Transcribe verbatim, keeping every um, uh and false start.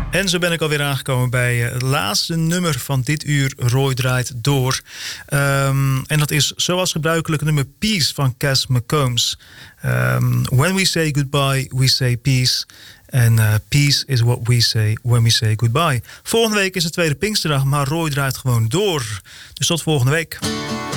En zo ben ik alweer aangekomen bij het laatste nummer van dit uur Roy Draait Door. Um, en dat is zoals gebruikelijk nummer Peace van Cass McCombs. Um, when we say goodbye, we say peace. En uh, peace is what we say when we say goodbye. Volgende week is het tweede Pinksterdag, maar Roy draait gewoon door. Dus tot volgende week.